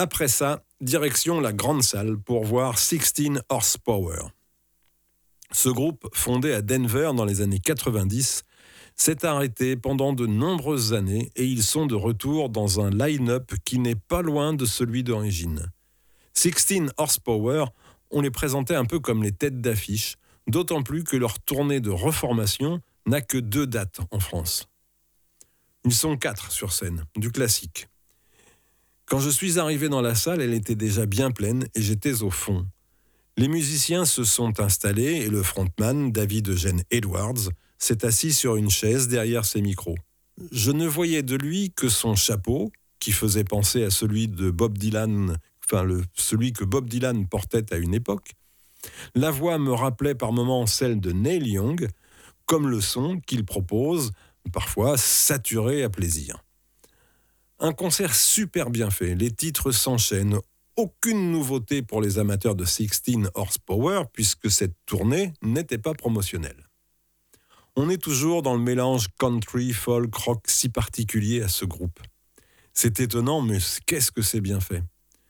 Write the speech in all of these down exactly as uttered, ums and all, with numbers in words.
Après ça, direction la grande salle pour voir sixteen Horsepower. Ce groupe, fondé à Denver dans les années quatre-vingt-dix, s'est arrêté pendant de nombreuses années et ils sont de retour dans un line-up qui n'est pas loin de celui d'origine. sixteen Horsepower, on les présentait un peu comme les têtes d'affiche, d'autant plus que leur tournée de reformation n'a que deux dates en France. Ils sont quatre sur scène, du classique. Quand je suis arrivé dans la salle, elle était déjà bien pleine et j'étais au fond. Les musiciens se sont installés et le frontman, David Eugène Edwards, s'est assis sur une chaise derrière ses micros. Je ne voyais de lui que son chapeau, qui faisait penser à celui de Bob Dylan, enfin le, celui que Bob Dylan portait à une époque. La voix me rappelait par moments celle de Neil Young, comme le son qu'il propose, parfois saturé à plaisir. Un concert super bien fait, les titres s'enchaînent, aucune nouveauté pour les amateurs de sixteen Horsepower puisque cette tournée n'était pas promotionnelle. On est toujours dans le mélange country, folk, rock si particulier à ce groupe. C'est étonnant, mais qu'est-ce que c'est bien fait.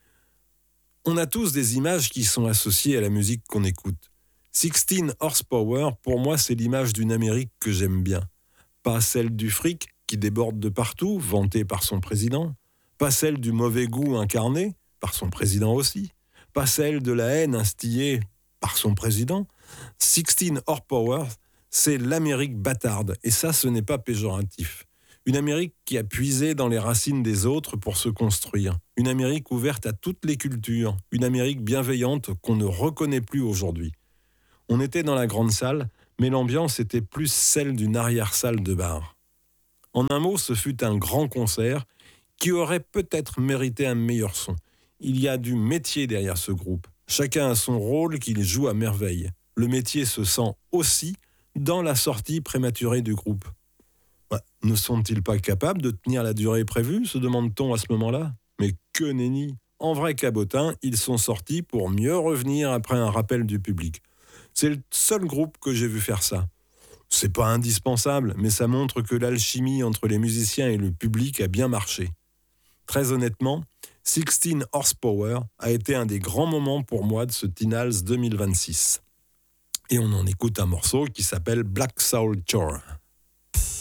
On a tous des images qui sont associées à la musique qu'on écoute. sixteen Horsepower, pour moi, c'est l'image d'une Amérique que j'aime bien. Pas celle du fric qui déborde de partout, vantée par son président. Pas celle du mauvais goût incarné, par son président aussi. Pas celle de la haine instillée par son président. sixteen Horsepower, c'est l'Amérique bâtarde, et ça, ce n'est pas péjoratif. Une Amérique qui a puisé dans les racines des autres pour se construire. Une Amérique ouverte à toutes les cultures. Une Amérique bienveillante qu'on ne reconnaît plus aujourd'hui. On était dans la grande salle, mais l'ambiance était plus celle d'une arrière-salle de bar. En un mot, ce fut un grand concert qui aurait peut-être mérité un meilleur son. Il y a du métier derrière ce groupe. Chacun a son rôle qu'il joue à merveille. Le métier se sent aussi dans la sortie prématurée du groupe. Ouais, ne sont-ils pas capables de tenir la durée prévue, se demande-t-on à ce moment-là ? Mais que nenni ! En vrai cabotin, ils sont sortis pour mieux revenir après un rappel du public. C'est le seul groupe que j'ai vu faire ça. C'est pas indispensable, mais ça montre que l'alchimie entre les musiciens et le public a bien marché. Très honnêtement, sixteen Horsepower a été un des grands moments pour moi de ce Tinals deux mille vingt-six. Et on en écoute un morceau qui s'appelle Black Soul Chore.